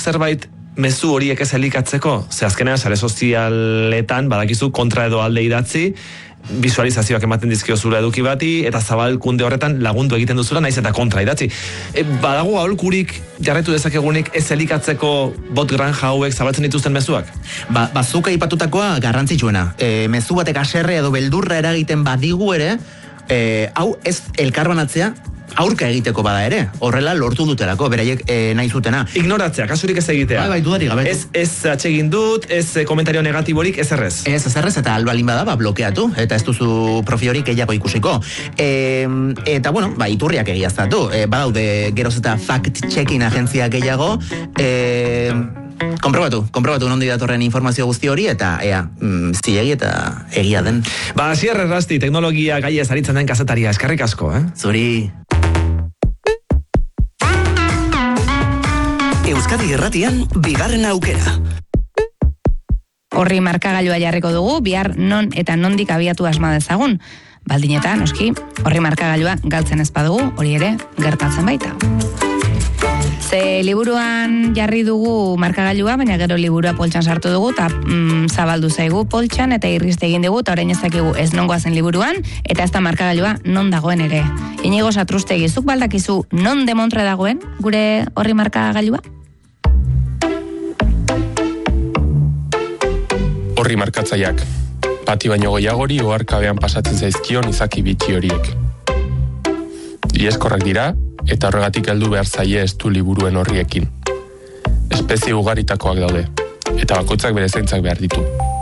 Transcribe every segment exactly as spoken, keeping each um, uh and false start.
zerbait mezu horiek ez elikatzeko? Ze azkenean sare sozialetan badakizu kontra edo alde idatzi, visualizazioak ematen dizkio zure eduki bati, eta zabalkunde horretan lagundu egiten duzula, naiz eta kontra idatzi. E, badago aholkurik jarraitu dezakegunik ez elikatzeko bot granja hauek zabaltzen dituzten mezuak? Ba, bazuka ipatutakoa garrantzitsuena. E, mezu batek haserre edo beldurra eragiten badigu ere, e, hau ez elkarbanatzea aurka egiteko bada ere, horrela lortu dutelako, beraiek e, nahi zutena. Ignoratzea, kasurik ez egitea. Bai, bai, dudarik gabe. Ez, ez atsegin dut, ez komentario negatiborik, ez errez. Ez, ez errez, eta albalin bada, ba, blokeatu, eta ez duzu profiorik gehiago ikusiko. E, eta, bueno, ba, iturriak egiaztatu. E, badaude geroz eta fact-checking agentzia gehiago, e, Konprobatu, konprobatu nondi datorren informazio guzti hori, eta ea, mm, zilegi eta egia den. Ba, Asier Errasti, teknologia gaiez aritzen den kazetaria, eskerrik asko, eh? Zuri. Euskadi Irratian, bigarren aukera. Horri markagailua jarriko dugu, bihar non eta nondik abiatu asma dezagun. Baldin eta, noski, horri markagailua galtzen ez badugu, hori ere gertatzen baita. Ze liburuan jarri dugu markagailua, baina gero liburua poltsan sartu dugu, eta mm, zabaldu zaigu poltsan, eta irriste egin dugu, eta orain ez dakigu ez nongoa zen liburuan, eta ez da markagailua non dagoen ere. Inigo Satrustegi, zuk baldakizu non demontre dagoen gure horri markagailua? Horri markatzaileak, pati baino gehiagori oharkabean pasatzen zaizkion izaki bitxi horiek. Ieskorrak dira, eta horregatik heldu behar zaie estu liburuen horriekin. Espezie ugaritakoak daude, eta bakoitzak bere zaintzak behar ditu.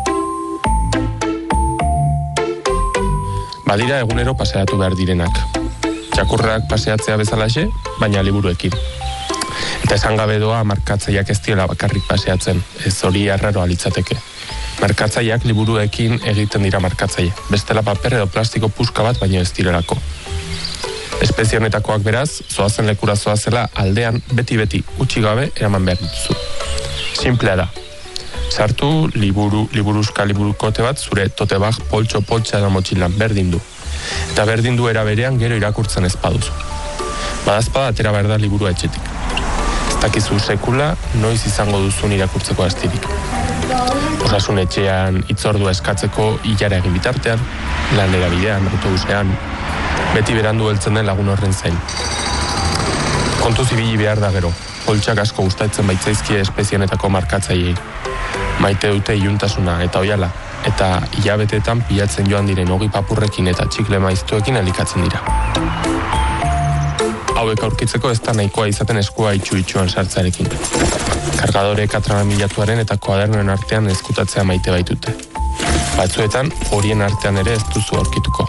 Badira egunero paseatu behar direnak. Txakurrak paseatzea bezalaxe, baina liburuekin. Eta esan gabe doa markatzaileak ez diela bakarrik paseatzen, ez hori arraroa litzateke. Markatzaileak liburuekin egiten dira markatzaile, bestela paper edo plastiko puska bat baino ez direlako. Espezie honetakoak beraz, zoazen lekura zoazela aldean beti-beti utzi gabe eraman behar dituzu. Simplea da. Sartu liburu, liburuzka liburukote bat zure tote bag poltxo poltsa edo motxilan berdin du. Eta berdin du era berean gero irakurtzen ez baduzu. Badazpada atera behar da liburua etxetik. Ez dakizu sekula noiz izango duzun irakurtzeko astirik. Osasun etxean hitzordua eskatzeko hilara egin bitartean, lanera bidean, autobusean, beti berandu heltzen den lagun horren zain. Kontuz ibili behar da gero, poltsak asko gustatzen baitzaizkie espezionetako markatzaileei. Maite dute iluntasuna eta oiala, eta hilabeteetan pilatzen joan diren ogi papurrekin eta txikle maiztuekin elikatzen dira. Hauek aurkitzeko ez da nahikoa izaten eskua itxu-itxuan sartzarekin. Kargadore katramilatuaren eta koadernoen artean ezkutatzea maite baitute. Batzuetan, horien artean ere ez duzu aurkituko.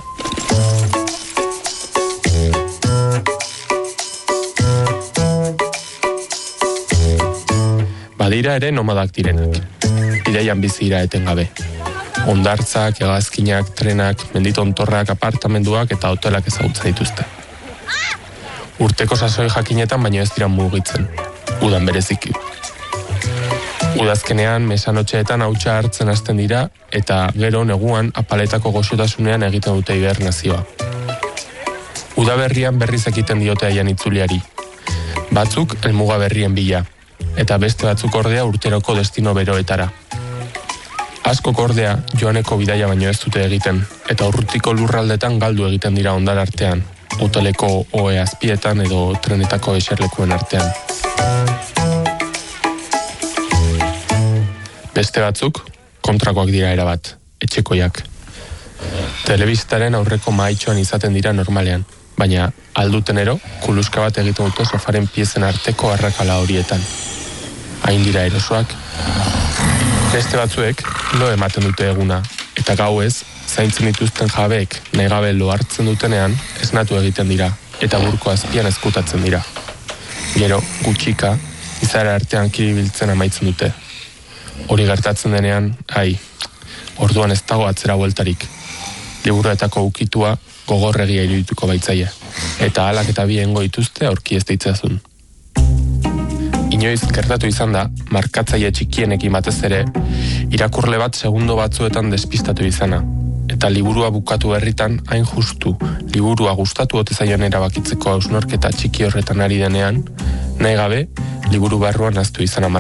Badira ere nomadak direnak. Bidaian bizi dira etengabe. Hondartzak, hegazkinak, trenak, menditontorrak, apartamenduak eta hotelak ezagutzen dituzte. Urteko sasoi jakinetan baino ez dira mugitzen. Udan bereziki. Udazkenean, mesanotxeetan hautsa hartzen hasten dira eta gero neguan apaletako goxotasunean egiten dute hibernazioa. Udaberrian berriz ekiten diote aian itzuliari. Batzuk helmuga berrien bila, eta beste batzuk ordea urteroko destino beroetara. Asko ordea joaneko bidaia baino ez dute egiten, eta urrutiko lurraldetan galdu egiten dira ondar artean, hoteleko ohe azpietan edo trenetako eserlekuen artean. Beste batzuk, kontrakoak dira erabat, etxekoiak. Telebistaren aurreko mahaitxoan izaten dira normalean, baina aldutenero, kuluska bat egiten dute sofaren piezen arteko arrakala horietan. Hain dira erosoak. Beste batzuek, lo ematen dute eguna, eta gauez, zaintzen dituzten jabeek nahi gabe lo hartzen dutenean, esnatu egiten dira, eta burko azpian ezkutatzen dira. Gero, gutxika, izara artean kiribiltzen amaitzen dute. Hori gertatzen denean, ai, orduan ez dago atzera bueltarik. Liburuetako ukitua gogorregia irudituko baitzaia, eta halak eta biengo dituzte aurki ez deitzazun. Inoiz gertatu izan da, markatzaile txikienekin batez ere, irakurle bat segundo batzuetan despistatu izana, eta liburua bukatu herritan hain justu, liburua gustatu ote zaion erabakitzeko hausnorketa txiki horretan ari denean, nahi gabe, liburu barruan ahaztu izana